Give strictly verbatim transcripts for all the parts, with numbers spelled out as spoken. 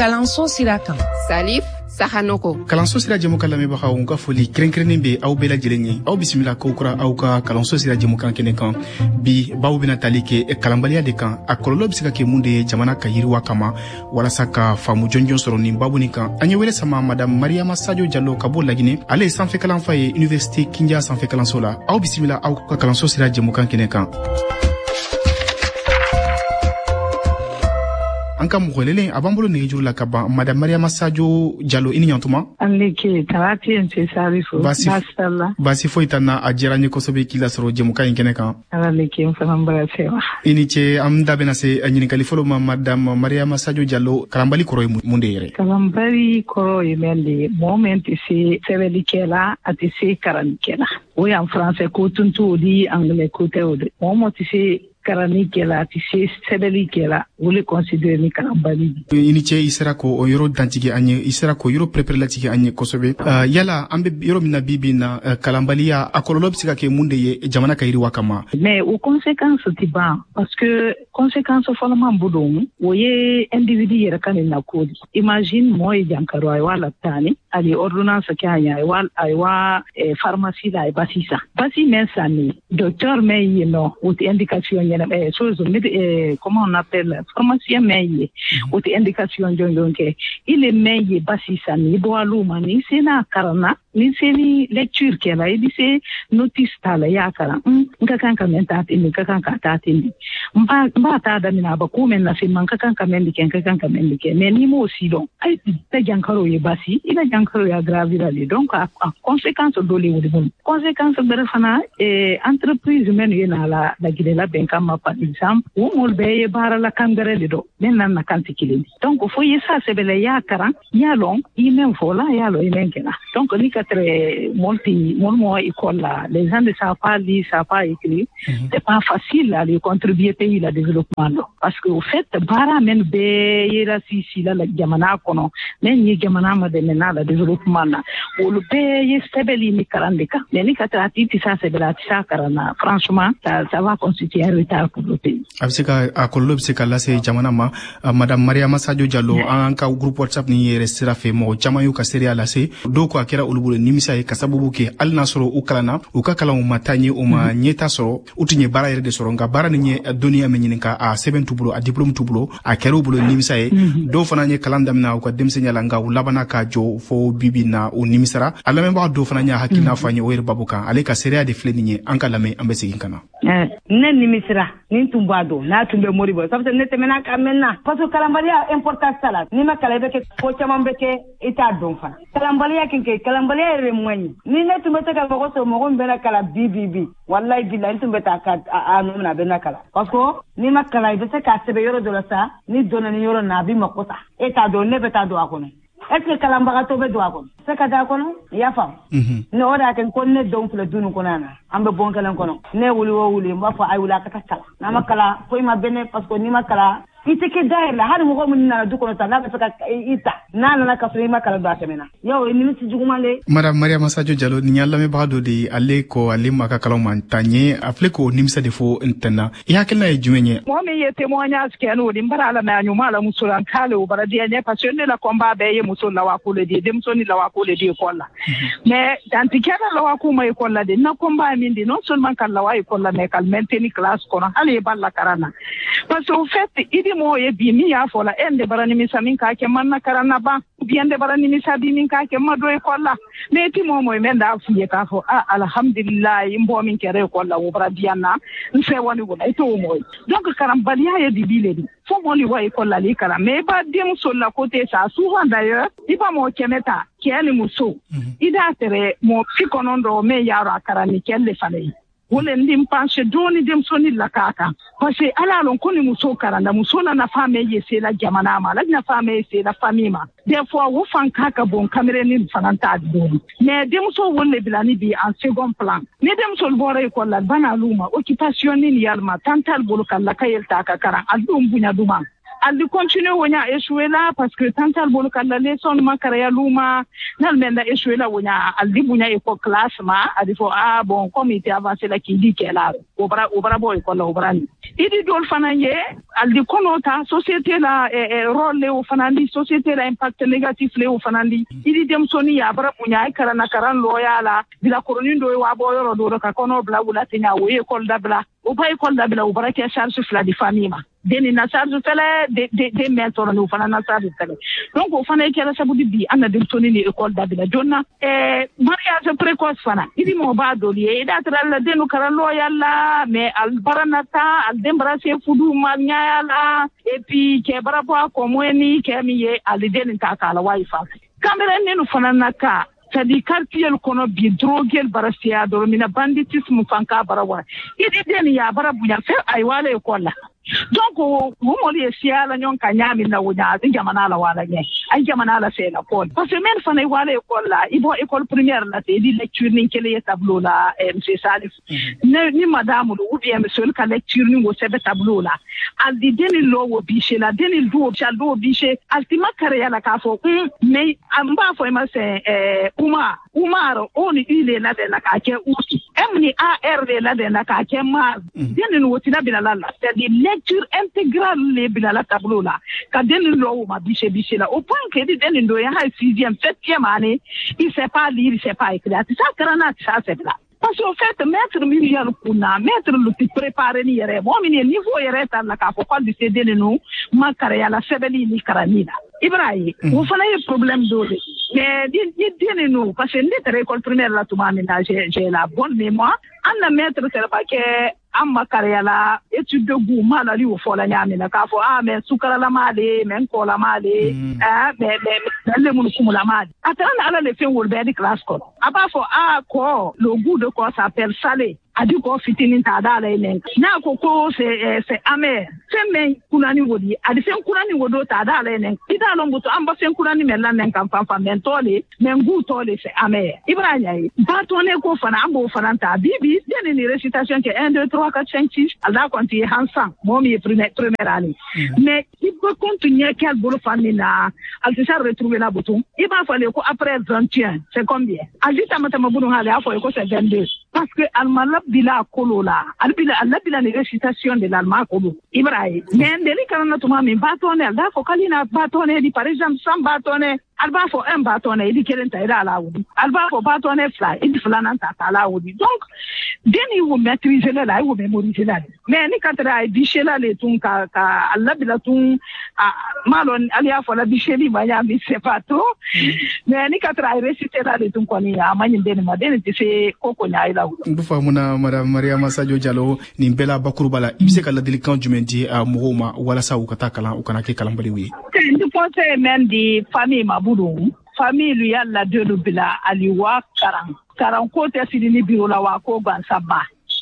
kalanso sira kan. Salif Sahanoko. Kalanso sira jemu kalame baka unka foli krenkrenen be aw bela jelenye aw bisimila ko kura aw ka kalanso sira jemu kan kene kan bi baw bina talike e kalambaliya de kan a kololo bisika ke munde jamana ka yiriwa kama wala saka famu jonjon soro ni babu ni kan anye wele sama madame Mariama Sadio Diallo ka bo lagine ale sanfe kalan faye université Kindia sanfe kalanso la aw bisimila aw ka kalanso sira jemu kan kene kan. Anka mugolele abambulo nigijuru la kaba madame Mariama Sadio Diallo ini yantuma anleke tarati ente sarifu bastalla basi fo itana ajira ni kosobe kila soro jemuka inkene kan anleke mfambara sewa ini che amda benase anyini kalifolo ma madame Mariama Sadio Diallo kalambali koroy munde yere kalambali koroy mende moment si sevelikela ati se karanikela o en français ko tuntu di anglais ko tewde moment si karanikela ti se sevelikela wole considérer ni kalambali ini che isera ko o yoro dantike anye isera ko yoro prepare latike anye kosobe uh, yala ambe yoro mina bibi na uh, kalambali ya akololo bisika ke munde ye jamana kayiri wakama mais aux conséquences tiba parce que conséquences follement budum woye individu yera kanina kodi imagine moy jankaro ay wala tani ali ordonnance kanya ay wal ay wa eh, pharmacie la basisa basi mensani docteur mais no with indication yena eh, chose eh, comment on appelle pharmacien mais with indication jonjonke il est mais basisa ni bo aluma ni sena karana ni seni lecture kela idi se notice tala yakara nka kanka mentati ni kanka tati ni mba mba ta da mina ba ko men na se man kanka mendi ken kanka mendi ken mais ni mo si don ay ta jankaro ye basi ina jankaro ya gravira le donc a, a conséquence do le wodi bon conséquence bere fana e entreprise men yena la la gide la ben kama par exemple wo mol be ye bara la kangare le do men nan na kanti kilindi donc fo yesa se bele yakara ya long i men fo la ya lo i men kena donc ni très multi mon école là les gens ne savent pas lire savent pas écrire mm-hmm. C'est pas facile à les contribuer pays la développement là. Parce que au fait bara men be yera si si la jamana kono men ni jamana ma de mena la développement là o le be ye stebeli ni karandika mais ni katrati ti sa se bela ti sa karana franchement ça ça va constituer un retard pour le pays abseka akollo bseka la se jamana ma uh, madame Mariama Sadio Diallo en ka groupe WhatsApp ni yere sera fe mo jamayu ka seria la se do ko akira ulubule nimisa e kasabubu ke al nasoro ukalana ukakala umatanye uma nyeta soro utinye bara yere de soro nga bara nye dunia menyininka a seven tubulo a diplôme tubulo a kero bulo nimisa e do fana nye kalanda mina ko demsenya langa ulabana ka jo fo bibi na u nimisara ala memba do fana nya hakina fanye o yer babuka ale ka seria de fleni nye anka lame ambesi kinkana eh ne nimisara nin tumbado na tumbe moribo sabte ne temena ka menna parce que kalambalia important salat ni ma kala beke ko chama beke ita don fa kalambalia kinke kalambalia re mwani ni ne tumbe ka ko so mo bena kala bibibi wallahi billahi tumbe ta ka anu na bena kala parce que ni ma kala beke ka sebe yoro do la sa ni dona ni yoro na bi makota eta do ne beta do akono est ce que kalambaga to be do akono se ka da akono ya fam ne oda ken ko ne don fle dunu konana ambe bon kala kono ne wuli wo wuli mba fa ay wula ka kala na makala ko ma bene parce que ni makala ite ke daira har mo ko mun na du ko ta na ka ita na na ka fle makala do atemena yo ni mi jugumale madame Mariama Sadio Diallo ni yalla me baado de alle ko alle maka kala man tanye afle ko nimsa defo intana ya kala e jumenye mo me ye témoignage ke no di mbara la na nyuma la musulan kale o bara dia ne parce que ne la combat be ye musul la wa ko le di dem soni la wa ko le di ko la mais tantikela la wa ko mai ko la de na combat min di non seulement kan la wa ko la mais kal maintenir classe ko na ale balla karana parce que au fait idi mo ye bi mi ya fola ende barani mi samin ka ke manna karana ba biende barani mi sabi min ka ke mado e kolla me ti mo mo men da fu ye ka fo ah alhamdulillah imbo min kere kolla wo bara biana nse woni go ay to mo donc karam baliya ye di bile di fo mo li wa e kolla li kala me ba dem so la côté ça souvent d'ailleurs iba mo kemeta kele muso ida tere mo fikonondo me yaro akarani kelle fale wole ndim panche doni dem soni la kaka parce que ala lon koni muso karanda muso na na fame yese la jamana ma la na fame yese la famima des fois wo fan kaka bon camera ni fananta do mais dem so wole bilani bi en second plan ni dem so bore ko la bana luma occupation ni yalma tantal bolu kala kayel ta ka kara aldum bunya duma aldi continue wonya échoué là parce que tantal bolu kala leçon makara ya luma nal menda échoué là wonya aldi bunya école classe ma adi fo ah bon comme il était avancé là qui dit qu'elle là obra obra boy ko la obra ni idi dol fananye aldi konota société là e rôle le o fanandi société là impact négatif le o fanandi idi dem soni ya bara bunya kara na karan loyala bila koronindo wa boyoro do ka kono bla wala tinya wo école dabla o ba école dabla o bara ke charge fla di famille ma deni na charge fele de de de mentor no fana na charge fele donc o fana ke sabu di bi ana dem soni ni école dabla jonna e mariage précoce fana idi mo ba do li da tra denu kara loyala mais al baranata al dembrase fudu ma nyaala et puis ke bara po ko mweni ke miye al deni ta kala wifi kamera nenu fana naka c'est-à-dire quartier kono bi droguer barasia do mina banditisme fanka barawa idi deni ya barabu ya fe ay wala e kolla donc wo mo li sia la nyon kanyami na wunya di jamana la wala nye ay jamana la fe la pol parce que men fana wala e kolla ibo école première la te di lecture ni kele tableau la monsieur Salif ne ni madame ou bien monsieur ka lecture ni wo sebe tableau la al di deni lo wo biche la deni do chal do biche altima kare ya la ka fo mais amba fo ma se eh uma umaro oni ile la de la ka ke uti emni ar de la de la ka ke ma deni no tina bila la c'est-à-dire lecture intégrale les bila la tableau là ka deni lo ma biche biche là au point que deni ndo ya ha sixième septième année il sait pas lire il sait pas écrire ça karana ça c'est là parce qu'en fait maître milliard kuna maître le ti préparer ni yere mo mi niveau yere tan la ka ko ko di deni no ma kare ya la sebeli ni karamina Ibrahim vous fallait problème d'eau mais di deni no parce que l'école école primaire là tout mamina j'ai j'ai la bonne mémoire an maître c'est pas que amma karyala étude de goût malali o fola nyami na ka fo ah mais sukara la male men ko la male ah mais mais le mun kumula male atana ala le fe wol be di class ko aba fo ah ko le goût de quoi s'appelle salé adi ko fitinin ta dala inen na ko ko c'est c'est amer c'est men kunani wodi adi sen kunani wodo ta dala inen ida lo mbuto amba sen kunani mella nen kan fam fam men tole men gu tole c'est amer ibrahim ba to ne ko fana ambo fana ta bibi deni ni récitation que un deux trois quatre cinq six ala konti hansan momi première première année mais il peut continuer quel boulot famina al se retrouver la bouton il va falloir ko après vingt et un c'est combien ajita mata mabunu hale afo ko c'est vingt-deux parce que al malab bila kolola al bila al bila ni récitation de l'alma kolo ibrahim mais ndeli kana to mami batone al da ko kalina batone di par exemple sam batone alba fo un batone di kelenta ira la wudi alba fo batone fly di flana ta ta la wudi donc deni wo maîtriser la wo mémoriser la mais ni katra ay bichela le tun ka ka alla bila tun malon alia fo la bicheli ba ya mi c'est pas trop mais ni katra ay réciter la le tun ko ni amany deni ma deni ti se koko nya ila wudi ndu fa muna madame Mariama Sadio Diallo ni bela bakurubala ibse kala delikan jumendi a mohoma wala sa ukata kala ukana ke kala mbali wi ndu fonse men di famille mabudum famille yalla de bila aliwa karan karan ko te sidini biro la wa ko ban sabba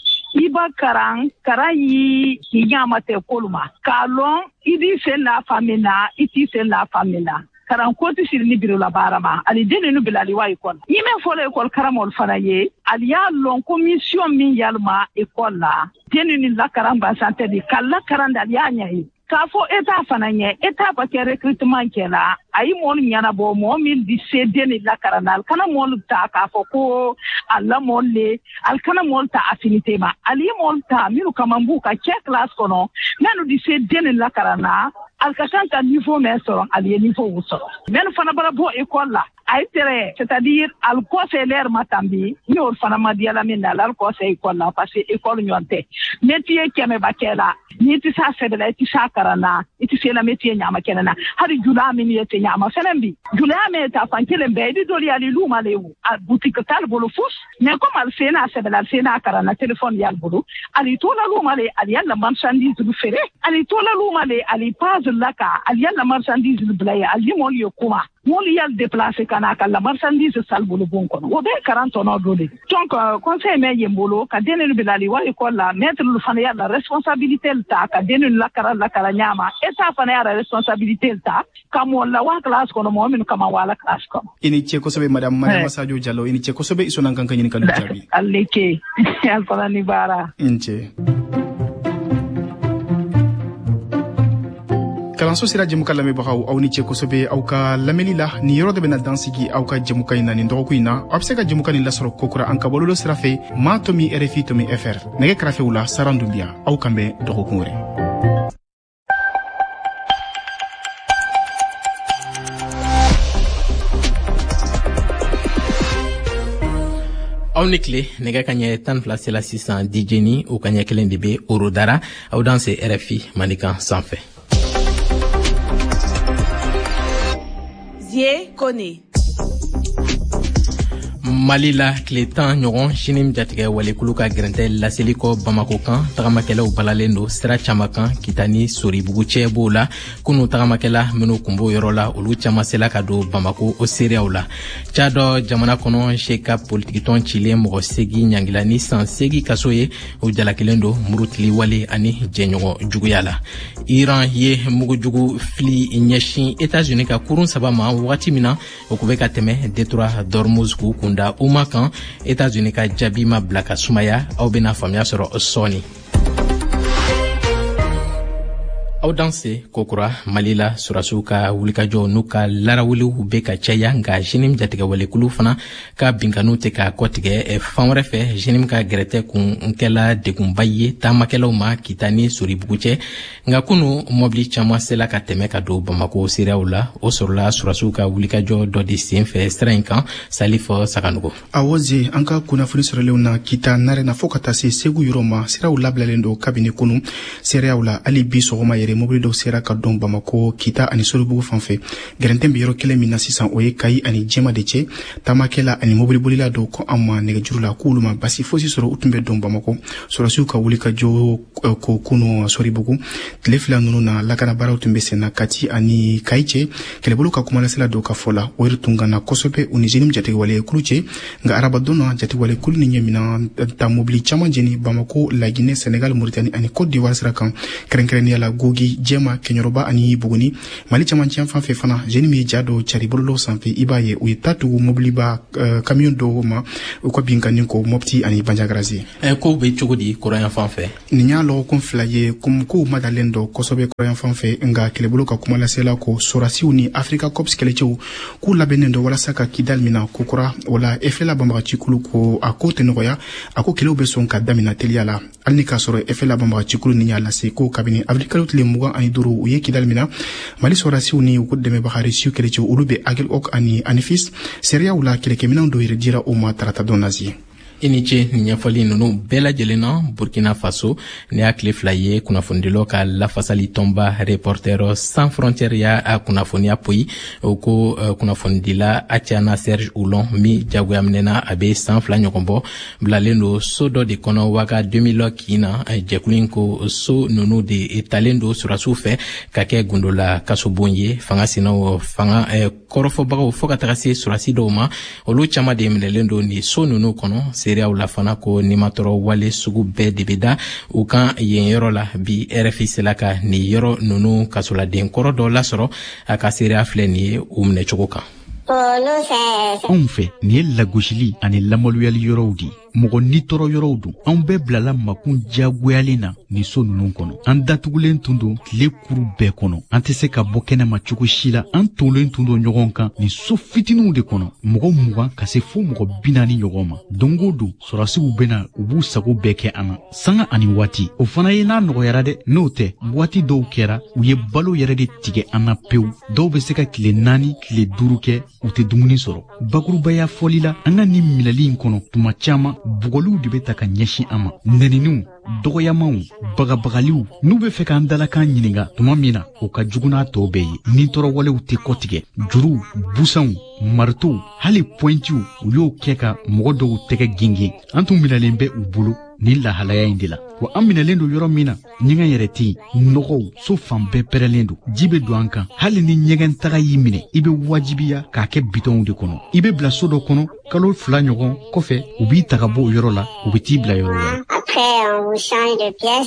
iba karan karayi kinyama te koluma kalon idi se la famina iti se la famina karan ko te sidini biro la barama ali deni no bila aliwa ikon yime fo le ikon karamol fanaye ali ya lon commission min yalma ikon la deni ni la karan ba santé di kala karan da ya nyai kafo eta fananye eta ba ke recrutement kela ayi mon nyana bo mo min di sedeni la karanal kana mon ta kafo ko alla mon le al kana mon ta affinité ma ali mon ta miru kamambu ka che class kono nanu di sedeni la karana al kasanta niveau mesoro ali niveau wuso men fana bara bo école la ay tere c'est-à-dire al conseil l'air matambi ni or fana madiala min al conseil école la parce que école nyonte métier keme bakela ni ti sa sebela ti sa karana ti se la métier nyama kenana hari jula min yete nyama fenembi jula me ta fankele be di doli ali luma lewu a boutique tal bolo fus mais comme al sena sebela sena karana téléphone yal bolo ali to la luma le ali yalla marchandise du fere ali to la luma le ali page laka ali yalla marchandise du blaya ali mo yo kuma moli yal déplacer kana kala marchandise salbulu bonko o be quarante no dole donc conseil me yembolo ka denelu bilali wa école la mettre le fana yalla responsabilité ta ka denelu la kara la kara nyama eta fana yalla responsabilité ta kamo la wa classe kono mo min kama wala classe kono ini che ko sobe madame Mariama Sadio Diallo ini che ko sobe isona kanka nyini kanu jabi alleke alfala ni bara inche kalanso sira jɛmuka lamɛnbagaw aw ni cɛ kosɛbɛ aw ka lamɛnni la ni yɔrɔ de bɛna dansigi aw ka jɛmuka in na nin dɔgɔkun in na aw bɛ se ka jɛmuka nin lasɔrɔ kokura an ka bɔlɔlɔ sira fɛ maa tomi R F I tomi F R nɛgɛ kɛrɛfɛw la Saran Dumbiya aw kan bɛn dɔgɔkun wɛrɛ. aw ni tile nɛgɛ ka ɲɛ tan fila sela sisan D J ni o ka ɲɛ kelen de bɛ Orodara aw dan se R F I Manikan sanfɛ. Zie Kone. Mali la tile tan ɲɔgɔn sini min jatigɛ walekulu ka gɛrɛntɛ laseli kɔ Bamako kan tagamakɛlaw balalen do sira caman kan Kita ni Soribugu cɛ b'o la kunu tagamakɛla minnu kun b'o yɔrɔ la olu caman sela ka don Bamako o seereyaw la ca dɔ jamana kɔnɔ seka politikitɔn cilen mɔgɔ segi ɲangila ni san segi kaso ye o jalakelen do murutili wale ani jɛɲɔgɔn juguya la Iran ye mugujugu fili ɲɛsin États-Unis ka kurun saba ma wagati min na o kun bɛ ka tɛmɛ Détroit d'Ormuz k'u kunda Uma kan États-Unis ka jaabi ma bila ka sumaya aw bɛna faamuya sɔrɔ sɔɔni. aw danse kokura Mali la surasiw ka wulikajɔ n'u ka larawuliw bɛ ka caya nka jenim jatigɛ walekulu fana ka binkanu tɛ ka kɔtigɛ fan wɛrɛ fɛ jenim ka gɛrɛtɛ kun kɛla degunba ye taamakɛlaw ma Kita ni Soribugu cɛ nka kunu mɔbili caman sela ka tɛmɛ ka don Bamako seereyaw la o sɔrɔla surasiw ka wulikajɔ dɔ de sen fɛ sira in kan Salif Saganugo. awɔ ze an ka kunnafoni sɔrɔlenw na Kita narena fɔ ka taa se Segu yɔrɔ ma siraw labilalen do kabini kunu seereyaw la hali bi sɔgɔma yɛrɛ mobili dɔw sera ka don Bamako Kita ani Soribugu fanfɛ gɛrɛntɛn bɛ yɔrɔ kelen min na sisan o ye Kayi ani Jɛma de cɛ taamakɛla ani mobili bolila dɔw ko an ma nɛgɛjuru la k'olu ma basi fosi sɔrɔ u tun bɛ don Bamako surasiw ka wulikajɔ ko kunu Soribugu tile fila ninnu na lakanabaaraw tun bɛ senna Kati ani Kayi cɛ kɛlɛbolo ka kumalasela dɔw ka fɔ la o yɛrɛ tun gana kosɛbɛ u ni jenim jatigɛwalekulu cɛ nka arabadon na jatigɛwalekulu ni ɲɛmina ta mobili caman jeni Bamako Laginɛ Senegal Mauritanie ani Côte d'Ivoire sira kan kɛrɛnkɛrɛnnenya la Gogi Jɛma Kɛɲɔrɔba ani Buguni Mali camancɛ fan fɛ fana jeune mi ja dɔ cari bololo sanfɛ i b'a ye u ye ta tugu mobiliba uh, camion dɔw ma u ka binkanni ko Mopti ani Bandiagarazi. ɛ ko bɛ cogo di kɔrɔyan fan fɛ nin y'a lɔ ko fila ye comme ko ma dalen dɔ kosɛbɛ kɔrɔyan fan fɛ nka kɛlɛbolo ka kuma lasela ko sorasiw ni Africa Corps kɛlɛcɛw k'u labɛnnen dɔ walasa ka Kidal mina kokura o la F L A banbagacikulu ko a ko tɛ nɔgɔya a ko kɛlɛw bɛ sɔn ka damina teliya la hali ni k'a sɔrɔ F L A banbagacikulu ni y'a lase ko kabini avril kalo tile mugan ani duuru u ye Kidal mina Mali sorasiw ni u ko dɛmɛbaga Rusiw kɛlɛcɛw olu bɛ Agel Ok ani Anifis seereyaw la kɛlɛkɛminɛw dɔw yɛrɛ dira u ma tarata dɔ nazi. i ni ce ni ɲɛfɔli ninnu bɛɛ lajɛlen na Burkina Faso ni y'a tile fila ye kunnafonidilaw ka lafasali tɔnba Reporters sans frontières y'a a kunnafoniya poyi o ko uh, kunnafonidila Atiana Serge Oulon min jagoya minɛna a bɛ san fila ɲɔgɔn bɔ bilalen do so dɔ de kɔnɔ waga deux mille kin na jɛkulu in ko so ninnu de talen do surasiw fɛ ka kɛ gundola kasobon ye fanga sinaw fanga eh, kɔrɔfɔbagaw fɔ ka taga se surasi dɔw ma olu caman de minɛlen do ni so ninnu kɔnɔ seereyaw la fana ko nimatɔrɔ wale sugu bɛɛ de bɛ da u kan yen yɔrɔ la bi R F I sela ka nin yɔrɔ ninnu kasoladen kɔrɔ dɔ lasɔrɔ a ka seereya filɛ nin ye u minɛcogo kan. anw fɛ nin ye lagosili ani lamaloyali yɔrɔw di mɔgɔ nitɔrɔ yɔrɔw don anw bɛɛ bilala makun diyagoyalen na nin so ninnu kɔnɔ an datugulen tun don tile kuru bɛɛ kɔnɔ an tɛ se ka bɔ kɛnɛma cogo si la an tolen tun don ɲɔgɔn kan nin so fitininw de kɔnɔ mɔgɔ mugan ka se fo mɔgɔ bi naani ɲɔgɔn ma don o don sɔrasiw bɛna u b'u sago bɛɛ kɛ an na sanga ani waati o fana ye n'a nɔgɔyara dɛ n'o tɛ waati dɔw kɛra u ye balo yɛrɛ de tigɛ an na pewu dɔw bɛ se ka tile naani tile duuru kɛ u tɛ dumuni sɔrɔ bakurubaya fɔli la an ka nin minɛli in kɔnɔ tuma caman bugɔliw de bɛ ta ka ɲɛsin an ma nɛniniw dɔgɔyamaw bagabagaliw n'u bɛ fɛ k'an dalakan ɲininka tuma min na o ka jugu n'a tɔw bɛɛ ye nitɔrɔwalew tɛ kɔtigɛ juruw busanw maritow hali pɔintiw u y'o kɛ ka mɔgɔ dɔw tɛgɛ genge an tun minɛlen bɛ u bolo nin lahalaya in de la wa an minɛlen don yɔrɔ min na ɲɛgɛn yɛrɛ tɛ yen nɔgɔw so fan bɛɛ pɛrɛlen don ji bɛ don an kan hali ni ɲɛgɛn taga y'i minɛ i bɛ wajibiya k'a kɛ bitɔnw de kɔnɔ i bɛ bila so dɔ kɔnɔ kalo fila ɲɔgɔn kɔfɛ u b'i ta ka bɔ o yɔrɔ la u bɛ t'i bila yɔrɔ wɛrɛ.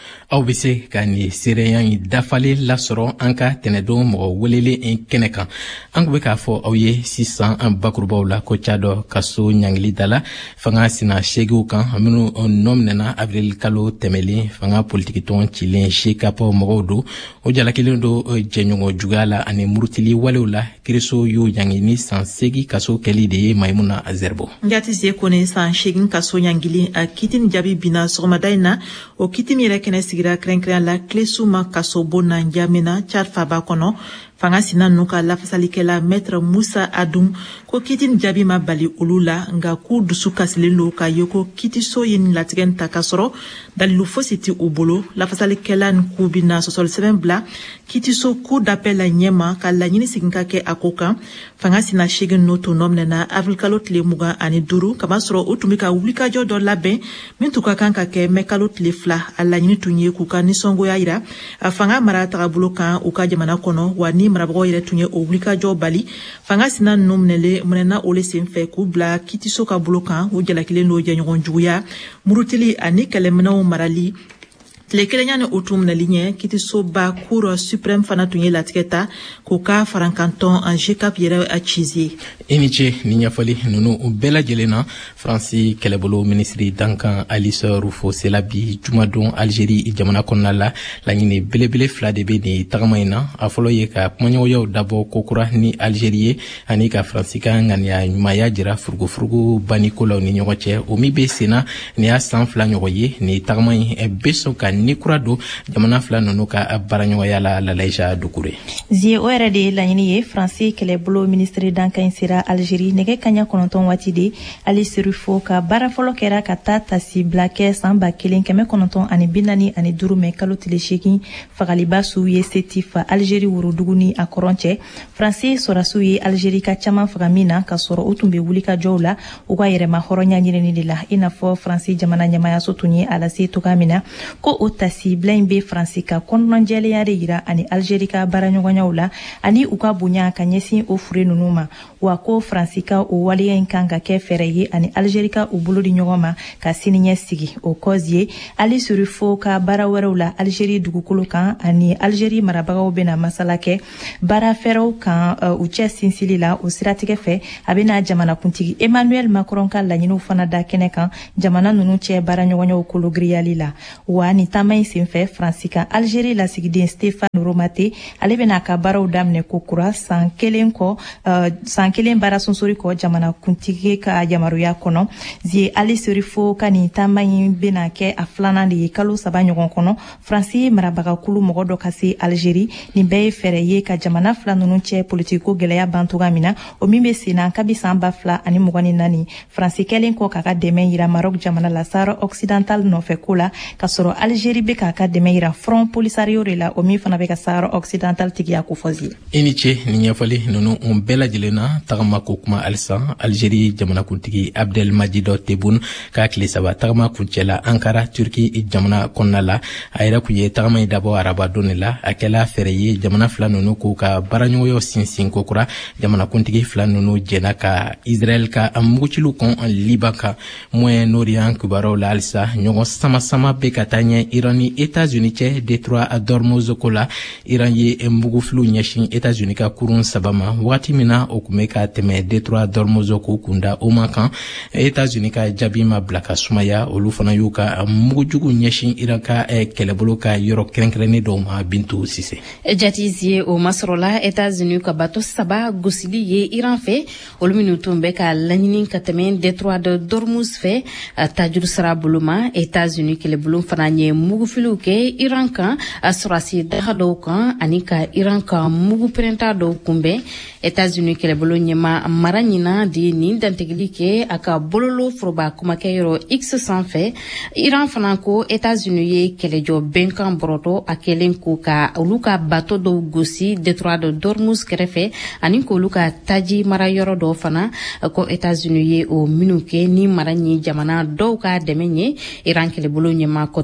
aw be se ka ni seereya yi dafale lasɔrɔ an ka tɛnɛdon mɔgɔ welelen kɛnɛ kan an ko be k'a fɔ aw ye sisan an bakurubaw la ko ca dɔ kaso ɲangili dala fanga sina segiw kan minnu nɔ minɛna avril kalo tɛmɛlen fanga politikitɔn cilen sekapɔ mɔgɔw do o jalakelen do jɛɲɔgɔn juguya la ani murutili walew la kiriso y'o ɲangi ni san segi kaso kɛli de ye Maimuna Zerbo. Njati se kone san segin kaso ɲangili a kitin jabi bina sɔgɔmada in na o kitin yɛrɛ kɛnɛ sigira kɛrɛnkɛrɛnya la Klesuma kaso bon na Njamena Chad faba kɔnɔ fanga sina nu ka lafasalikɛla Maître Musa Adum ko kitin jabi ma bali olu la nga ku dusu kasilen do ka ye ko kitiso ye latigɛ ta ka sɔrɔ dalilu fosi ti u bolo lafasalikɛla ni ku bina sɔsɔli sɛbɛn bila kitiso ku d'appel la ɲɛma ka laɲini sigin ka kɛ a ko kan fanga sina segin no to nɔminɛ na avril kalo tile mugan ani duuru kaba sɔrɔ o tun bɛ ka wulikajɔ dɔ labɛn min tun ka kan ka kɛ mɛ kalo tile fila a laɲini tun ye k'u ka nisɔngoya yira a fanga mara tagabolo kan u ka jamana kɔnɔ wa ni marabagaw yɛrɛ tun ye o wulikajɔ bali fanga sina ninnu minɛlen minɛna o le senfɛ k'u bila kitiso ka bolo kan o jalakilen do jɛɲɔgɔn juguya murutili ani kɛlɛminɛw marali tile kelenya ni o tun minɛli ɲɛ kitisoba cour suprême fana tun ye latigɛ ta k'u ka farankantɔn en G C A P yɛrɛ a cize i ni ce ni ɲɛfɔli ninnu bɛɛ lajɛlen na Faransi kɛlɛbolo minisiri Dankan Alice Rufo sela bi jumadon Algérie jamana kɔnɔna la laɲini belebele fila de bɛ nin tagama in na a fɔlɔ ye ka kumaɲɔgɔnyaw dabɔ kokura ni Algérie ye ani ka Faransi ka ŋaniya ɲumanya jira furugufurugu bannikolaw ni ɲɔgɔn cɛ o min bɛ senna nin y'a san fila ɲɔgɔn ye nin tagama in bɛ sɔn ka ni kura do jamana fila ninnu ka baraɲɔgɔnya la Lalaija Dukure. Zie o yɛrɛ de ye laɲini ye Faransi kɛlɛbolo minisiri Dankan sera Algérie nɛgɛ kaɲa kɔnɔntɔn waati de Alice Rufo ka baara fɔlɔ kɛra ka taa tasi bila kɛ san ba kelen kɛmɛ kɔnɔntɔn ani bi naani ani duuru mɛ kalo tile seegin fagaliba suw ye seti fa Algérie worodugu ni a kɔrɔn cɛ Faransi sɔrasiw ye Algérie ka caman faga min na ka sɔrɔ u tun bɛ wulikajɔw la u ka yɛrɛma hɔrɔnya ɲinini de la i n'a fɔ Faransi jamana ɲɛmayaso tun ye a lase togoya min na ko o tasi bila in bɛ Faransi ka kɔnɔnajɛlenya de yira ani Algérie ka baaraɲɔgɔnyaw la ani u ka bonya ka ɲɛsin o fure ninnu ma wa ko Faransi ka o waleya in kan ka kɛ fɛɛrɛ ye ani Algérie ka u bolo di ɲɔgɔn ma ka siniɲɛ sigi o cause ye Alice Rufo ka baara wɛrɛw la Algérie dugukolo kan ani Algérie marabagaw bɛna masala kɛ baara fɛɛrɛw kan uh, u cɛ sinsili la o siratigɛ fɛ a bɛna jamanakuntigi Emmanuel Macron ka laɲiniw fana da kɛnɛ kan jamana ninnu cɛ baaraɲɔgɔnyaw kologriyali la wa ni taama in senfɛ Faransi ka Algérie lasigiden Stéphane Romate ale bɛna ka baaraw daminɛ kokura san kelen kɔ uh, san kelen baara sonsori kɔ jamanakuntigi ka yamaruya kɔnɔ zie Alice Rufo ka nin taama in bɛna kɛ a filanan de ye kalo saba ɲɔgɔn kɔnɔ Faransi marabagakulu mɔgɔ dɔ ka se Algérie nin bɛɛ ye fɛɛrɛ ye ka jamana fila ninnu cɛ politiko gɛlɛya ban togoya min na o min bɛ sen na kabi san ba fila ani mugan ni naani Faransi kɛlen kɔ k'a ka dɛmɛ yira Maroc jamana la Sahara occidental nɔfɛ ko la ka sɔrɔ Algérie bɛ k'a ka dɛmɛ yira Front Polisario de la o min fana bɛ ka Sahara occidental tigiya ko fɔ zie i ni ce ni ɲɛfɔli ninnu bɛɛ lajɛlen na tagama ko kuma halisa Algérie jamanakuntigi Abdelmadjid Tebboune ka tile saba tagama kuncɛla Ankara Turki jamana kɔnɔna la a yɛrɛ kun ye tagama in dabɔ araba don de la a kɛla fɛɛrɛ ye jamana fila ninnu k'u ka baaraɲɔgɔnyaw sinsin kokura jamanakuntigi fila ninnu jɛna ka Israel ka mugutilu kɔn Liban kan Moyen-Orient kibaruw la halisa ɲɔgɔn sama sama bɛ ka taa ɲɛ Iran ni États-Unis cɛ Détroit d'Ormuz ko la Iran ye mugufiliw ɲɛsin États-Unis ka kurun saba ma wagati min na o kun bɛ ka tɛmɛ Détroit d'Ormuz ko kunda o man kan États-Unis ka jaabi ma bila ka sumaya olu fana y'u ka mugujugu ɲɛsin Iran ka kɛlɛbolo ka yɔrɔ kɛrɛnkɛrɛnnen dɔw ma Bintu Sise. Jatizi ye o masɔrɔ la États-Unis ka bato saba gosili ye Iran fɛ olu minnu tun bɛ ka laɲini ka tɛmɛ Détroit d'Ormuz fɛ tajuru sira bolo ma États-Unis kɛlɛbolo fana ye mugufiliw kɛ Iran kan sɔrasi daga dɔw kan ani ka Iran ka mugu pɛrɛnta dɔw kunbɛn États-Unis kɛlɛbolo ɲɛma mara ɲina de nin dantigili kɛ a ka bololo foroba kumakɛ yɔrɔ X sanfɛ Iran fana ko États-Unis ye kɛlɛjɔ bɛnkan bɔrɔtɔ a kɛlen ko ka olu ka bato dɔw gosi Détroit d'Ormuz kɛrɛfɛ ani k'olu ka taji mara yɔrɔ dɔw fana ko États-Unis ye o minnu kɛ ni mara ɲi jamana dɔw ka dɛmɛ ye Iran kɛlɛbolo ɲɛma kɔtan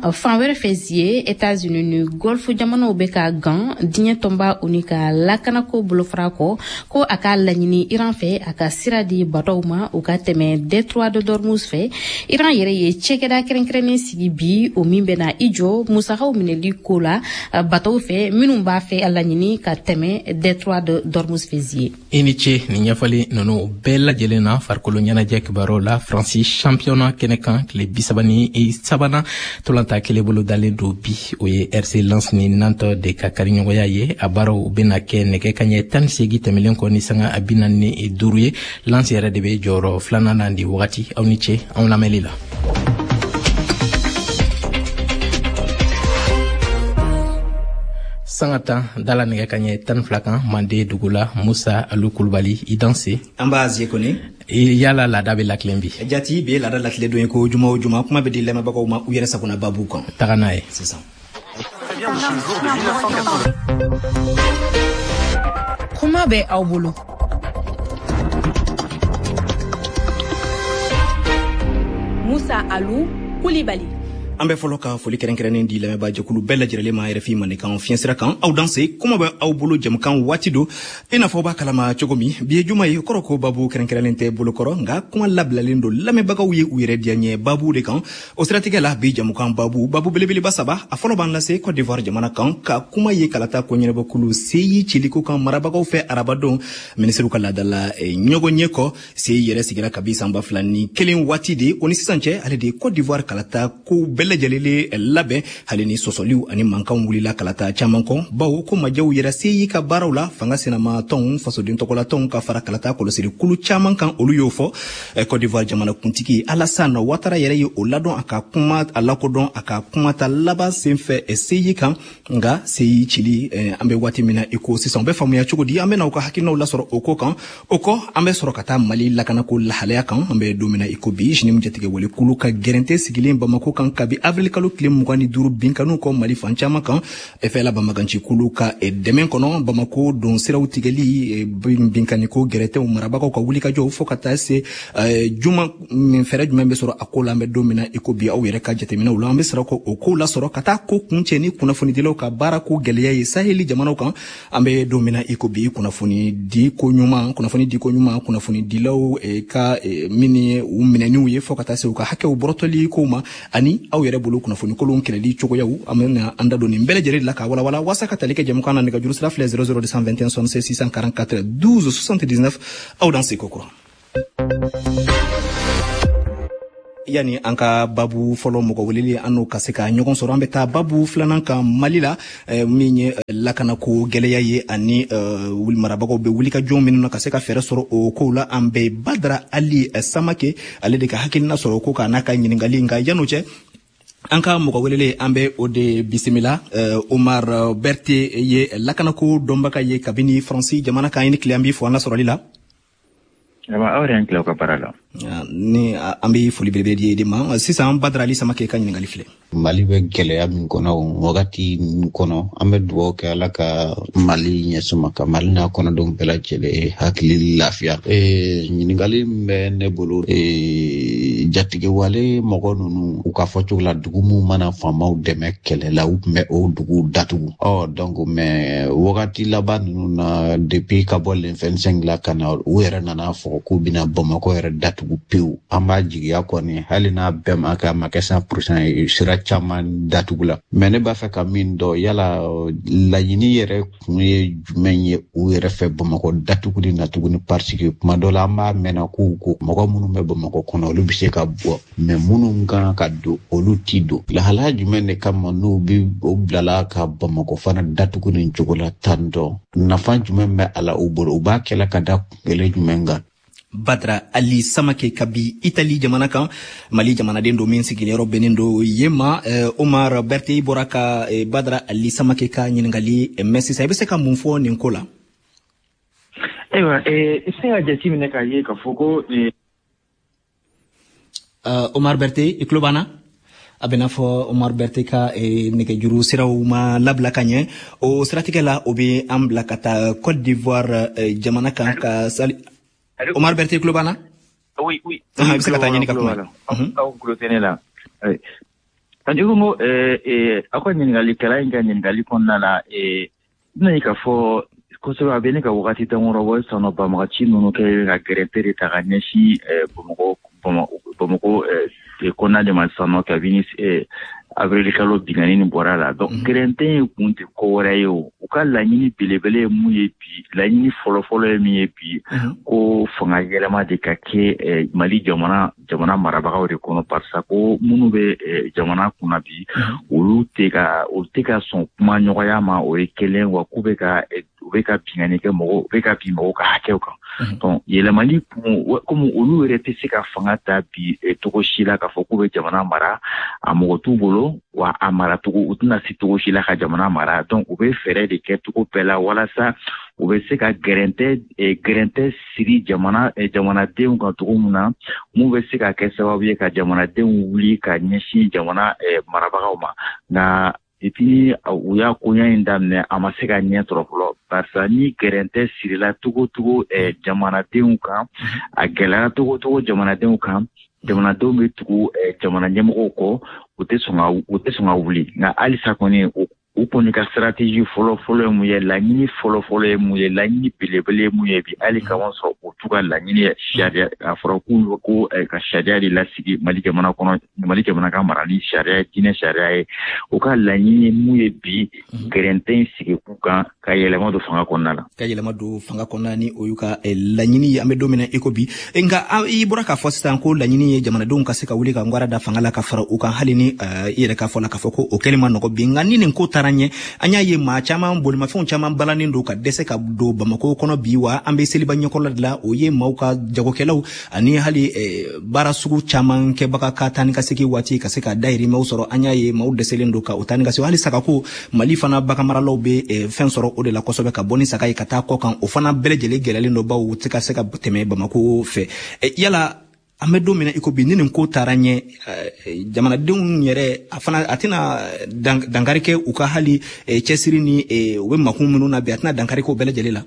fan wɛrɛ fɛ zie États-Unis ni Golfe jamanaw bɛ ka gan diɲɛ tɔnba uni ka lakanako bolofara kɔ ko a ka laɲini Iran fɛ a ka sira di bataw ma u ka tɛmɛ Détroit de Dormuz fɛ. Iran yɛrɛ ye cɛkɛda kɛrɛnkɛrɛnnen sigi bi o min bɛna i jɔ musakaw minɛli ko la bataw fɛ minnu b'a fɛ a laɲini ka tɛmɛ Détroit de Dormuz fɛ zie. I ni ce ni ɲɛfɔli ninnu bɛɛ lajɛlen na farikolo ɲɛnajɛ kibaruw la Faransi championnat kɛnɛ kan tile bi saba ni sabanan tolanta kelen bolo dalen do bi o ye R C Lens ni Nantes de ka kariɲɔgɔnya ye a baaraw bena kɛ nɛgɛ kaɲɛ tan ni segin tɛmɛlen kɔ ni sanga a bi naani ni duuru ye. Lens yɛrɛ de be jɔyɔrɔ filanan na di wagati. Aw ni ce anw lamɛnli la. Sanga tan dala nɛgɛ kaɲɛ tan ni fila kan Mande dugu la Musa Alu Kulubali i danse. An b'a zie kɔni. Yala laada bɛ laklen bi. Jati be laada lakile don ye ko juma o juma kuma bɛ di lamɛnbagaw ma u yɛrɛ sagona babu kan. Taga n'a ye. Sisan. Kuma bɛ aw bolo. Musa Alu Kulibali. An bɛ fɔlɔ ka foli kɛrɛnkɛrɛnnen di lamɛnbaa jɛkulu bɛɛ lajɛlen ma R F I Mandenkan fiɲɛsira kan aw danse kuma bɛ aw bolo jɛmukan waati do i n'a fɔ b'a kalama cogo min bi ye juma ye kɔrɔ ko babu kɛrɛnkɛrɛnnen tɛ bolokɔrɔ nka kuma labilalen do lamɛnbagaw ye u yɛrɛ diya ɲɛ babu de kan o siratigɛ la bi jɛmukan babu babu belebeleba saba a fɔlɔ b'an lase Côte d'Ivoire jamana kan ka kuma ye kalata ko ɲɛnabɔkulu seyi ciliko kan marabagaw fɛ arabadon minisiriw ka laadala ɲɔgɔn ɲɛ kɔ seyi yɛrɛ sigira kabi san ba fila ni kelen waati de o ni sisan cɛ ale de Côte d'Ivoire kalata ko bɛɛ lajɛlen labɛn hali ni sɔsɔliw ani mankanw wulila kalata caman kɔ bawo ko majɛw yɛrɛ seyi ka baaraw la fanga senama tɔnw fasoden tɔgɔla tɔnw ka fara kalata kɔlɔsiri kulu caman kan olu y'o fɔ Côte d'Ivoire jamana kuntigi Alassane Ouattara yɛrɛ ye o ladɔn a ka kuma a lakodɔn a ka kuma ta laban senfɛ seyi kan nka seyi cili an bɛ waati min na i ko sisan u bɛ faamuya cogo di an bɛ na u ka hakilinaw lasɔrɔ o ko kan o kɔ an bɛ sɔrɔ ka taa Mali lakanako lahalaya kan an bɛ don min na i ko bi Génému jatigɛ wele kulu ka gɛrɛntɛ sigilen Bamako kan kabi avril kalo tile mugan ni duuru binkanu kɔ Mali fan caman kan fɛla Bamaganci kulu ka dɛmɛ kɔnɔ Bamako don siraw tigɛli binkaniko gɛrɛtɛw marabagaw ka wuli ka jɔ fo ka taa se juma min fɛrɛ jumɛn bɛ sɔrɔ a ko la an bɛ don min na i ko bi aw yɛrɛ ka jateminɛw la an bɛ sɔrɔ o ko la sɔrɔ ka taa ko kuncɛ ni kunnafonidilaw ka baara ko gɛlɛya ye Saheli jamanaw kan an bɛ don min na i ko bi kunnafoni di ko ɲuman kunnafoni di ko ɲuman kunnafonidilaw ka min ye u minɛniw ye fo ka taa se u ka hakɛw bɔrɔtɔli kow ma ani aw yɛrɛ bolo kunnafoni kolon kɛlɛli cogoyaw an bɛna an da don nin bɛɛ lajɛlen la ka walawala walasa ka tali kɛ jɛmukan na nɛgɛjuru sira filɛ zéro zéro deux cent vingt et un soixante-seize six cent quarante-quatre douze soixante-dix-neuf aw dan se ko kura. Yani an ka babu fɔlɔ mɔgɔ weleli an n'o ka se ka ɲɔgɔn sɔrɔ an bɛ taa babu filanan kan Mali la min ye lakanako gɛlɛya ye ani wuli marabagaw bɛ wuli ka jɔn minnu na ka se ka fɛɛrɛ sɔrɔ o kow la an bɛ Badara Ali Samake ale de ka hakilina sɔrɔ ko ka n'a ka ɲininkali nka yan'o cɛ an ka mɔgɔ welele an bɛ o de bisimila Omar Berté ye lakanako dɔnbaga ye kabini Faransi jamana kan ni tile an b'i fo an la sɔrɔli la. Aw yɛrɛ tila ka baara la. Ni an bɛ foli belebele di de ma sisan Badara Ali Samake ka ɲininkali filɛ. Mali bɛ gɛlɛya min kɔnɔ o wagati min kɔnɔ an bɛ dugawu kɛ Ala ka Mali ɲɛsuma ka Mali n'a kɔnɔdenw bɛɛ lajɛlen hakili lafiya. Ee ɲininkali min bɛ ne bolo ee jatigɛwale mɔgɔ ninnu u ka fɔ cogo la dugu min mana faamaw dɛmɛ kɛlɛ la u tun bɛ o dugu datugu. Ɔ donc mais wagati laban ninnu na depuis ka bɔ le vingt-cinq la ka na u yɛrɛ nana fɔ k'u bɛna Bamako yɛrɛ datugu pewu an b'a jigiya kɔni hali n'a bɛɛ ma kɛ a ma kɛ cent pour cent ye sira caman datugu la mais ne b'a fɛ ka min dɔn yala laɲini yɛrɛ kun ye jumɛn ye u yɛrɛ fɛ Bamako datuguli na tuguni parce que kuma dɔ la an b'a mɛnna k'u ko mɔgɔ minnu bɛ Bamako kɔnɔ olu bɛ se ka bɔ mais minnu kan ka don olu ti don lahalaya jumɛn de kama n'u bi o bilala ka Bamako fana datugu nin cogo la tan dɔn nafa jumɛn bɛ a la u bolo u b'a kɛla ka da kɛlɛ jumɛn kan. Badara Ali Samake kabi Italie jamana kan Mali jamanaden do min sigileyɔrɔ bɛnnen do yema Omar Berté bɔra ka Badara Ali Samake ka ɲininkali mɛ sisan i bɛ se ka mun fɔ nin ko la. Ayiwa i se ka jateminɛ k'a ye k'a fɔ ko Omar Berté i tulo b'an na a bɛ n'a fɔ Omar Berté ka nɛgɛjuru siraw ma labila ka ɲɛ o siratigɛ la o bɛ an bila ka taa Côte d'Ivoire jamana kan ka sali. Omar Berté tulo b'an na. Oui oui. I bɛ se ka taa ɲini ka kuma. Aw tulo tɛ ne la. tandi ko eh eh akwa nyingali kala inga nyingali konna la eh na ikafo ko so abene ka wakati tangoro bo sono ba magachi no ke ga gretere ta ganyeshi eh bomoko bomoko eh konna de malsano ka vinis eh avril kalo binganini borala donc grente kunte ko rayo ukala nyini bilebele mu yepi la nyini folo folo mi yepi ko fanga gelama de kake mali jamana jamana maraba ko kono parsa ko munu be jamana kuna bi ulu teka ulu teka son kuma nyoya ma o ekelen wa kubeka ubeka bingani ke mo beka bi mo ka hake ko donc yele mali comme ulu rete sika fanga ta bi toko shila ka foko be jamana mara amogo tubolo wa amara tuko utuna situko shila ka jamana mara donc ube fere de ke tuko pela wala sa ube sika gerente e gerente siri jamana e jamana de un tuko muna mu be sika ke sababu ka jamana de wuli ka nyeshi jamana e maraba ma na iti uya kunya indamne amasika nyetro flo parce ni gerente siri la tuko tuko e jamana de un kan a gela tuko tuko jamana de un kan jamana do me tuko e jamana nyemo ko ute songa ute songa wuli na alisa koni uko ni ka strategy follow follow mu ye la ni follow follow mu ye la ni bilebele mu ye bi ali ka wonso utuka la ni sharia afro ku ko ka sharia la sigi mali jamana kono mali jamana ka marali sharia kine sharia o ka la ni mu ye bi gerente sigi ku ka ka yele mo do fanga konna ka yele mo do fanga konna ni o yuka la ni ambe domina ekobi nga ibura ka fosta ko la ni jamana do ka seka wuli ka ngwara da fanga la ka fara o ka halini ire ka fola ka foko o kelima no ko binga ni ko taranye anya ye ma chama mboli ma fon chama balani ndo ka dese ka do Bamako kono biwa ambe seliba nyokola la o ye mauka jago kelaw ani hali e, bara sugu chama ke baka ka tani ka seki wati ka seka dairi ma usoro anya ye mau dese ndo ka utani ka se hali saka ko mali fana baka maralo be e, fen soro o de la kosobe ka boni saka yi kata ko kan o fana belejele gelale ndo ba o tika seka teme Bamako fe e, yala amedo mina iko bi ninin ko taranye uh, jamana denw yere afana atina dang, dangarike uka hali e, chesiri ni e, we makumunu na bi atina dangarike o belejele la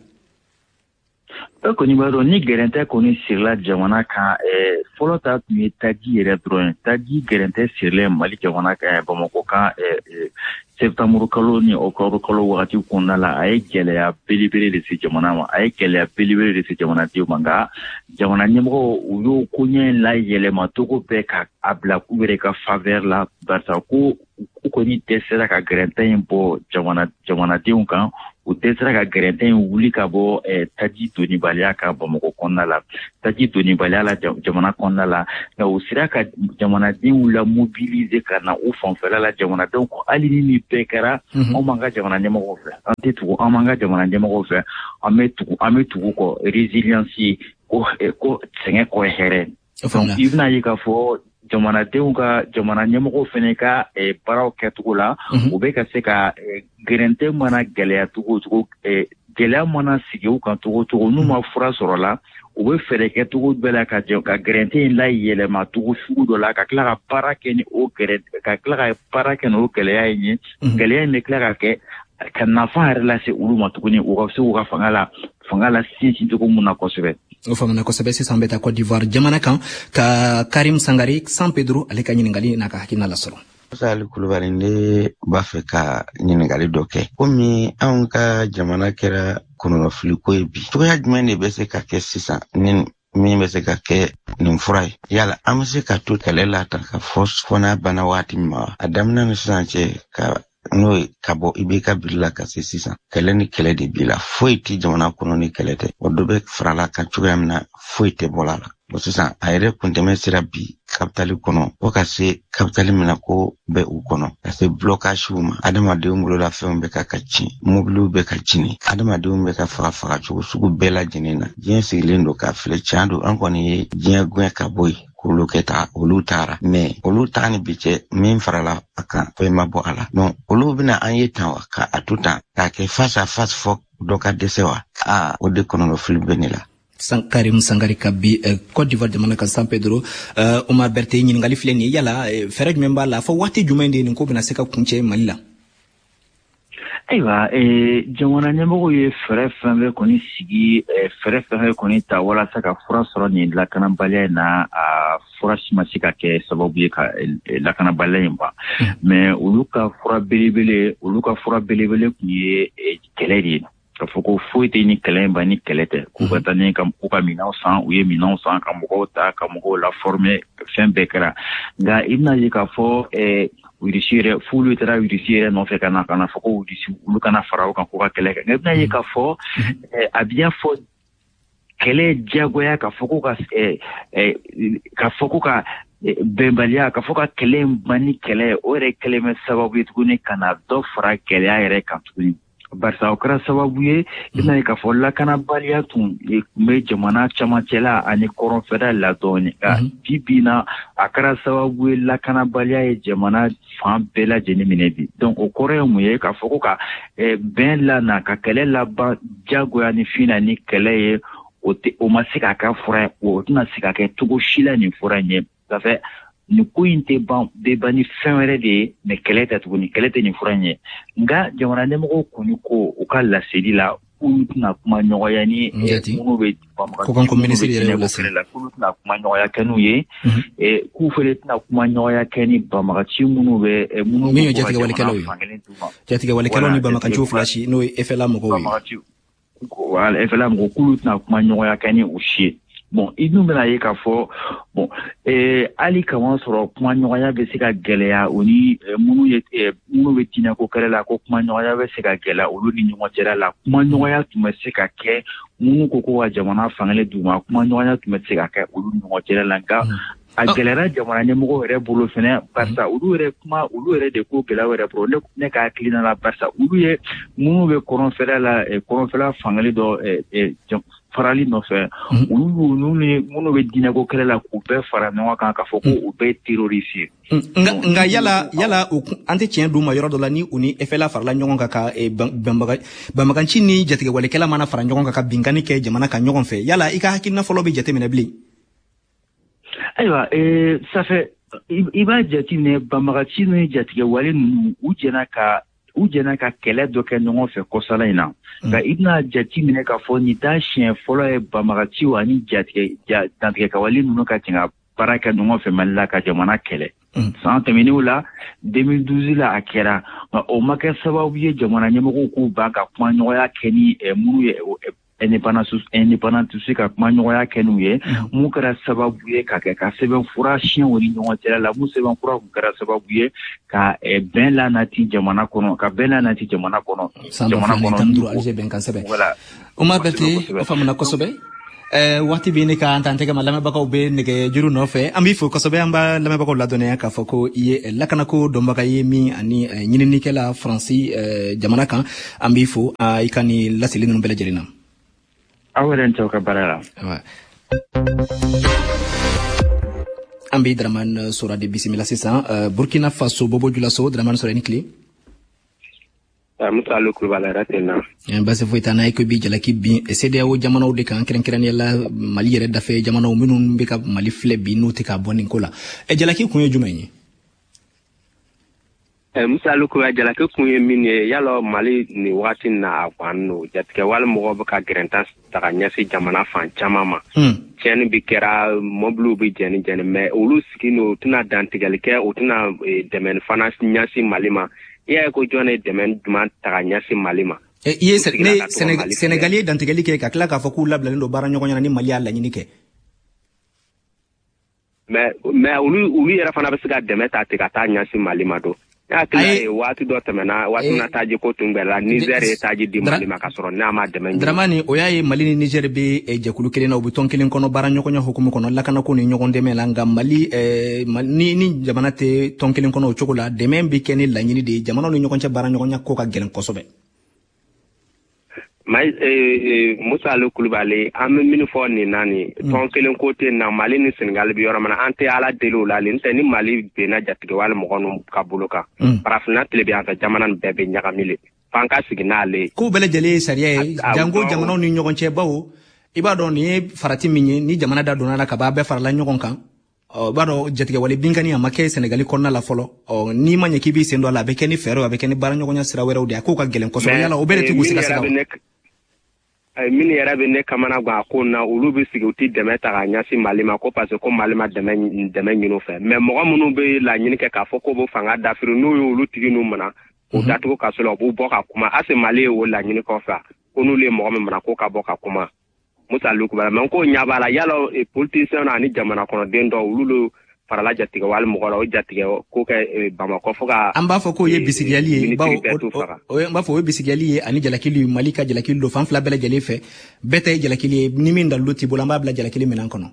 ko ni baro ni gerente ko ni sirla jamana ka e folo ta mi tagi yere drone tagi gerente sirle mali jamana ka Bamako ka e, e septembre koloni o ko kolo wakati kunna la ay gele ya belibele de si jamana ma ay gele ya belibele de si jamana ti manga jamana nyemgo uyo kunye la yele matoko pe ka abla kubere ka faveur la barsa ko ko ni tesera ka gerente impo jamana jamana ti unkan o tesera ka gerente wuli ka bo e taji toni balia ka Bamako konna la taji toni balia la jamana konna la na usira ka jamana ti wula mobiliser kana o fonfela la jamana donc alini ni pekara o manga jamana nyemgo fe antitu o manga jamana nyemgo fe ametu ametu ko resilience ko ko tsenge ko here donc ibna yika fo jamana teunga jamana nyemgo feneka e parao ketula ubeka seka gerente mana gelea tugo tugo e gelea mana sigiu kan tugo tugo numa fura sorola ube fereke tugo bela ka ka gerente la yele ma tugo shugo do la ka klara para ken o gerente ka klara para ken o gelea yin gelea ne klara ke kan na fa relation uluma tugo ni o ka se o ka fangala fangala si si tugo muna kosebe o famana ko sabe sambeta Côte d'Ivoire jamana kan ka Karim Sangare San Pedro ale ka nyiningali na ka hakina la soro Sali Kulubali ne ba fe ka nyiningali doke komi an ka jamana kera kono filiko bi to ya jumene be se ka ke sisa nin mi be se ka ke nin furai yala am se ka to kalela ta ka fosfona bana wati ma adamna ne sanche ka no kabo ibeka billa ka se sisa kele ni kele de bila foiti jamana kono ni kelete odobe frala ka chugamna foite bolala bosusa ayre kunteme sira bi kapitali kono o ka se kapitali mina ko be u kono ka se blocage uma adama de umulo la fe umbe ka kachi mobile be ka chini adama de umbe ka faga faga chugo sugu bela jinena jen silendo ka fle chando anko ni jen gwen ka boy olu keta olu tara mais olu tani biche min farala aka pe mabo ala non olu bina anye tawa ka atuta ka ke face à face fo doka desewa a o de kono no filbenila Karim Sangare Kabi eh, Côte d'Ivoire jamana kan San Pedro uh, Omar Berté nyi ngali fileni yala eh, feraj memba la fo wati jumende ni ko bina seka kunche malila ayiwa jamana ɲɛmɔgɔw ye fɛɛrɛ fɛn fɛn kɔni sigi fɛɛrɛ fɛn fɛn kɔni ta walasa ka fura sɔrɔ nin lakanabaliya in na a fura si ma se ka kɛ sababu ye ka lakanabaliya in ban mais olu ka fura belebele olu ka fura belebele tun ye kɛlɛ de ye ka fɔ ko foyi tɛ ni kɛlɛ in ban ni kɛlɛ tɛ k'u ka taa ni ka ka minɛnw san u ye minɛnw san ka mɔgɔw ta ka mɔgɔw la former fɛn bɛɛ kɛra nka i bɛna ye k'a fɔ wirisi yɛrɛ f'olu taara wirisi yɛrɛ nɔfɛ ka na ka na fɔ ko wirisi olu kana fara o kan k'u ka kɛlɛ kɛ nka i bɛna ye k'a fɔ a bɛ y'a fɔ kɛlɛ diyagoya ka fɔ ko ka ka fɔ ko ka bɛnbaliya ka fɔ ka kɛlɛ in ban ni kɛlɛ o yɛrɛ kɛlɛ bɛ sababu ye tuguni ka na dɔ fara gɛlɛya yɛrɛ kan tuguni barisa o kɛra sababu ye i bɛna ye k'a fɔ lakanabaliya tun tun bɛ jamana camancɛla ani kɔrɔnfɛla la dɔɔnin nka bi bi in na a kɛra sababu ye lakanabaliya ye jamana fan bɛɛ lajɛlen minɛ bi donc o kɔrɔ ye mun ye k'a fɔ ko ka bɛn lana ka kɛlɛ laban diyagoya ni fin na ni kɛlɛ ye o tɛ o ma se k'a kɛ fura ye o tɛna se ka kɛ cogo si la nin fura in ye ça fait nin ko in tɛ ban bɛ ban ni fɛn wɛrɛ de ye mais kɛlɛ tɛ tuguni kɛlɛ tɛ nin fura in ye nka jamana ɲɛmɔgɔw kɔni ko u ka laseli la k'olu tɛna kuma ɲɔgɔnya ni minnu bɛ bamagan k'olu tɛna kuma ɲɔgɔnya kɛ n'u ye k'u fana tɛna kuma ɲɔgɔnya kɛ ni bamagaci minnu bɛ minnu min ye jatigɛwalikɛlaw ye jatigɛwalikɛlaw ni bamagaciw fila si n'o ye F L A mɔgɔw ye voilà F L A mɔgɔw k'olu tɛna kuma ɲɔgɔnya kɛ ni u si ye bon i dun bɛna ye k'a fɔ bon hali kaman sɔrɔ kuma ɲɔgɔnya bɛ se ka gɛlɛya o ni minnu ye minnu bɛ diinɛko kɛlɛ la ko kuma ɲɔgɔnya bɛ se ka gɛlɛya olu ni ɲɔgɔn cɛla la kuma ɲɔgɔnya tun bɛ se ka kɛ minnu ko ko ka jamana fangalen d'u ma kuma ɲɔgɔnya tun bɛ se ka kɛ olu ni ɲɔgɔn cɛla la nka a gɛlɛyara jamana ɲɛmɔgɔw yɛrɛ bolo fɛnɛ barisa olu yɛrɛ kuma olu yɛrɛ de ko gɛlɛya yɛrɛ bolo ne ka hakilina la barisa olu ye minnu bɛ kɔrɔnfɛla la kɔrɔnfɛla fangalen dɔ farali nɔfɛ olu ni minnu bɛ diinɛko kɛlɛ la k'u bɛɛ fara ɲɔgɔn kan k'a fɔ ko u bɛɛ terroriste ye nka yala yala an tɛ tiɲɛ d'u ma yɔrɔ dɔ la ni u ni F L A farala ɲɔgɔn kan ka bamaganci ni jatigɛwalikɛla mana fara ɲɔgɔn kan ka binkani kɛ jamana kan ɲɔgɔn fɛ yala i ka hakilina fɔlɔ bɛ jateminɛ bilen ayiwa ça fait i b'a jateminɛ bamagaci ni jatigɛwale ninnu u jɛna ka u jɛna ka kɛlɛ dɔ kɛ ɲɔgɔn fɛ kɔsala in na nka i bɛna jateminɛ k'a fɔ nin t'a siɲɛ fɔlɔ ye bamagaciw ani dantigɛkawale ninnu ka jɛn ka baara kɛ ɲɔgɔn fɛ Mali la ka jamana kɛlɛ san tɛmɛnenw la deux mille douze la a kɛra nka o ma kɛ sababu ye jamana ɲɛmɔgɔw k'u ban ka kuma ɲɔgɔnya kɛ ni minnu ye indépendance ka kuma ɲɔgɔnya kɛ n'u ye mun kɛra sababu ye ka kɛ ka sɛbɛn fura siɲɛ o ni ɲɔgɔn cɛla la mun sɛbɛn fura kun kɛra sababu ye ka bɛn lanati jamana kɔnɔ ka bɛn lanati jamana kɔnɔ jamana kɔnɔ Alger bɛn kan sɛbɛn Umar Berté o faamuna kosɛbɛ waati bɛ ne ka an t'an tɛgɛ ma lamɛnbagaw bɛ nɛgɛ juru nɔfɛ an b'i fo kosɛbɛ an b'a lamɛnbagaw ladɔnniya k'a fɔ ko i ye lakanako dɔnbaga ye min ani ɲininikɛla Faransi jamana kan an b'i fo i ka nin laseli ninnu bɛɛ lajɛlen na aw yɛrɛ n cɛw ka baara la an bɛ Dramane Sora de bisimila sisan Burkina Faso Bobo Julaso Dramane Sora ni tile Musa Alu Kulubali yɛrɛ na basi foyi t'an na ye ko bi jalaki bin C D A O jamanaw de kan kɛrɛnkɛrɛnnenya la Mali yɛrɛ dafɛ jamanaw minnu bɛ ka Mali filɛ bi n'u tɛ ka bɔ nin ko la jalaki kun ye jumɛn ye Musa Alu Kulubali jalaki kun ye min ye yala Mali ni waati na a kwan no jatigɛwale mɔgɔw bɛ ka gɛrɛnta ta ka ɲɛsin jamana fan caman ma tiɲɛni bi kɛra mɔbiliw bɛ jɛni jɛni mais olu sigi n'o tɛna dantigɛli kɛ o tɛna dɛmɛ fana ɲɛsin Mali ma i y'a ye ko jɔn ye dɛmɛ jumɛn ta ka ɲɛsin Mali ma i ye Sénégal ye dantigɛli kɛ ka tila k'a fɔ k'u labilalen don baara ɲɔgɔn ɲɛna ni Mali y'a laɲini kɛ mais mais olu olu yɛrɛ fana bɛ se ka dɛmɛ ta ten ka taa ɲɛsin Mali ma don hakili waati dɔ tɛmɛna waati na taji ko tun bɛɛ la Niger ye taji di Mali ma ka sɔrɔ n'a ma dɛmɛ ɲini Dramane o y'a ye Mali ni Niger bɛ jɛkulu kelen na u bɛ tɔn kelen kɔnɔ baara ɲɔgɔnya hukumu kɔnɔ lakanako ni ɲɔgɔn dɛmɛ la nka Mali ni ni jamana tɛ tɔn kelen kɔnɔ o cogo la dɛmɛ bɛ kɛ ni laɲini de ye jamanaw ni ɲɔgɔn cɛ baara ɲɔgɔnya ko ka gɛlɛn kosɛbɛ mais Musa Alu Kulubali an bɛ min fɔ nin na nin tɔn kelen ko tɛ na Mali ni Sénégal bɛ yɔrɔ min na an tɛ Ala deli o la nin tɛ ni Mali benna jatigɛwale mɔgɔ ninnu ka bolo kan farafinna tile bɛ an fɛ jamana nin bɛɛ bɛ ɲagami le f'an ka sigi n'ale ko bɛɛ lajɛlen ye sariya ye jango jamanaw ni ɲɔgɔn cɛ bawo i b'a dɔn nin ye farati min ye ni jamana da donna la ka b'a bɛɛ farala ɲɔgɔn kan o baro jatige wale bingani ya make Senegali konna la folo o ni manye kibi sendo la beke ni fero beke ni bara nyogonya sira wera udi akuka gelen ko so yala obere ti gusika sika ay min yara be ne kamana gwa ko na ulu bi sigi uti deme ta ganya si malima ko parce que malima deme deme nyino fe mais mo munu be la nyini ke ka foko bo fanga dafiru no yo ulu tigi no mana o datu ka so lo bo boka kuma ase mali o la nyini ko fa ko no le mo mana ko ka boka kuma musa luku bala man ko nyabala yalo e politicien na ni jamana kono dendo ulu farala jatiga wal mo golo jatiga ko ke Bamako foka amba foko ye bisigali ba o amba fo bisigali ani jalakili malika jalakili do fanfla bela jale fe bete jalakili ni min dal loti bolamba bela jalakili menan kono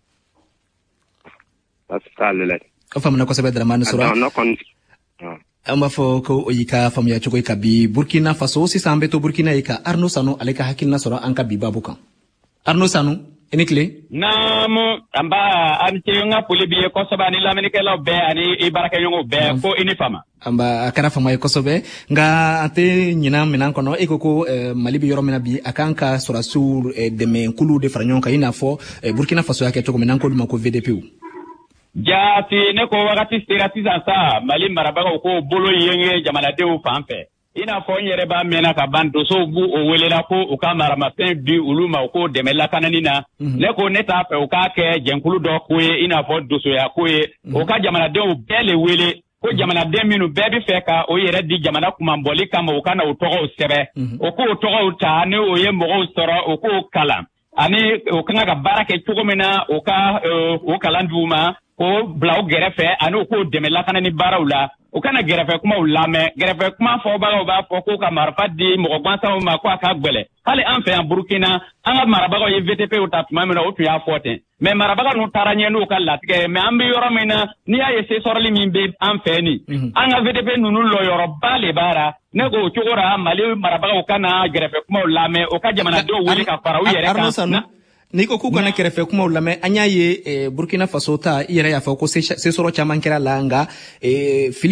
pascal ko famna ko sabe dramane sura amba fo ko oyika famya choko ikabi Burkina Faso si sambe to Burkina ika Arno Sano aleka hakilna sura anka biba bukan Arno Sano enikle naam amba anti nga polibi ko soba ni lamini ke lo be ani ibaraka yongo be ko inifama amba akara fama ko sobe nga ate nyina minan kono e ko eh, malibi yoro mina bi akanka sura sur eh, de men kulu de franyon ka ina fo eh, Burkina Faso yake to ko minan ko dum ko V D P u jati ne ko wakati stiratiza sa mali marabaga ko bolo yenge jamana de u fanfe ina fo nyere ba mena ka bando so bu o welela ko o ka marama pen bi uluma ko demela kananina mm -hmm. ne ko neta pe o ka ke jenkulu do ko ina fo doso ya ko e mm -hmm. o ka jamana de o bele wele ko jamana de minu bebi feka o yere di jamana kuma mboli kama o kana o togo sebe mm -hmm. o ko o togo ta ne o ye mo soro o ko kala ani o kanga ka barake tugomena o ka uh, o kala nduma ko blau gerefe ani ko demela kanani barawla o kana gerefe kuma ulame gerefe kuma fo ba ba fo ko ka marfa di mo gbansa o ma ko aka gbele hali an fe en Burkina an marabaga ye V T P o tatuma mena o tu ya fote mais marabaga no taranye no ka latike mais an bi yoro mena ni ya ye se sorli min be an fe ni an V T P nunu lo yoro bale bara ne ko chogora mali marabaga o kana gerefe kuma ulame o ka jamana do wele ka fara o yere ka niko kuko na kerefe kuma ulame anya ye eh, Burkina Faso ta yere ya fa ko se se soro chama nkera langa eh,